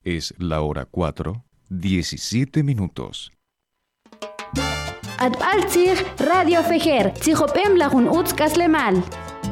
Es la hora 4:17. At Alzir Radio Fejer, Tzihopem Lajun Utzkaslemal.